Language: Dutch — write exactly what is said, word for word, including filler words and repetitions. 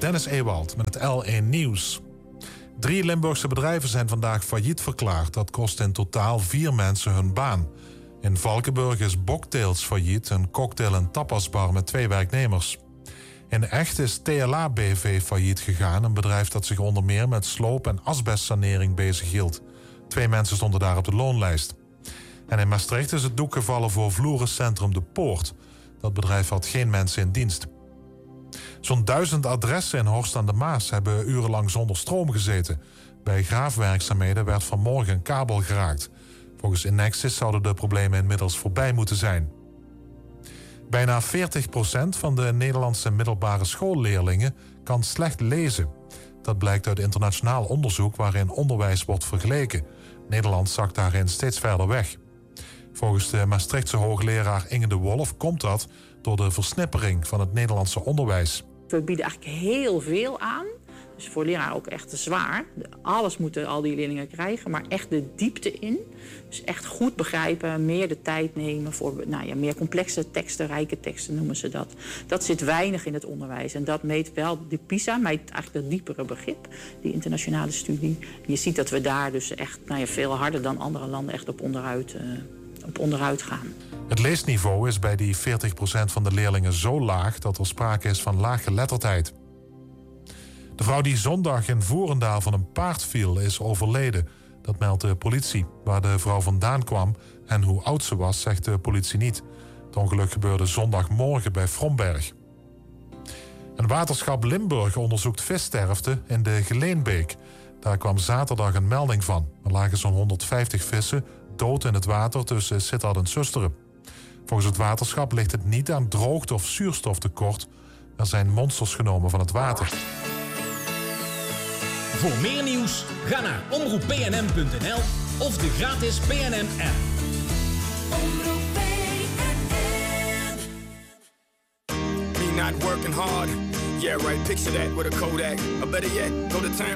Dennis Ewald met het L één Nieuws. Drie Limburgse bedrijven zijn vandaag failliet verklaard. Dat kost in totaal vier mensen hun baan. In Valkenburg is Boktails failliet, een cocktail- en tapasbar met twee werknemers. In Echt is T L A B V failliet gegaan, een bedrijf dat zich onder meer met sloop- en asbestsanering bezighield. Twee mensen stonden daar op de loonlijst. En in Maastricht is het doek gevallen voor vloerencentrum De Poort. Dat bedrijf had geen mensen in dienst. Zo'n duizend adressen in Horst aan de Maas hebben urenlang zonder stroom gezeten. Bij graafwerkzaamheden werd vanmorgen een kabel geraakt. Volgens Inexis zouden de problemen inmiddels voorbij moeten zijn. Bijna veertig procent van de Nederlandse middelbare schoolleerlingen kan slecht lezen. Dat blijkt uit internationaal onderzoek waarin onderwijs wordt vergeleken. Nederland zakt daarin steeds verder weg. Volgens de Maastrichtse hoogleraar Inge de Wolf komt dat door de versnippering van het Nederlandse onderwijs. We bieden eigenlijk heel veel aan. Dus voor leraren ook echt te zwaar. Alles moeten al die leerlingen krijgen, maar echt de diepte in. Dus echt goed begrijpen, meer de tijd nemen voor nou ja, meer complexe teksten, rijke teksten noemen ze dat. Dat zit weinig in het onderwijs. En dat meet wel, de PISA meet eigenlijk dat diepere begrip, die internationale studie. Je ziet dat we daar dus echt nou ja, veel harder dan andere landen echt op onderuit, uh, op onderuit gaan. Het leesniveau is bij die veertig procent van de leerlingen zo laag dat er sprake is van laaggeletterdheid. De vrouw die zondag in Voerendaal van een paard viel is overleden. Dat meldt de politie. Waar de vrouw vandaan kwam en hoe oud ze was, zegt de politie niet. Het ongeluk gebeurde zondagmorgen bij Fromberg. Een waterschap Limburg onderzoekt vissterfte in de Geleenbeek. Daar kwam zaterdag een melding van. Er lagen zo'n honderdvijftig vissen dood in het water tussen Sittard en Susteren. Volgens het waterschap ligt het niet aan droogte of zuurstoftekort. Er zijn monsters genomen van het water. Voor meer nieuws, ga naar omroep p n m punt n l of de gratis P N M-app. Omroep P N M. Me not working hard. Yeah, right, picture that with a Kodak. Or better yet, go to time.